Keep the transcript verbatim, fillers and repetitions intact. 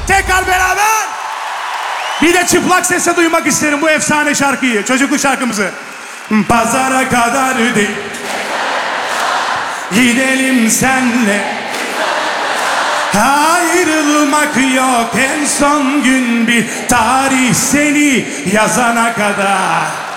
Tekrar beraber. Bir de çıplak sesle duymak isterim bu efsane şarkıyı. Çocukluk şarkımızı. Pazara kadar değil. Gidelim senle. Ayrılmak yok, en son gün bir tarih seni yazana kadar.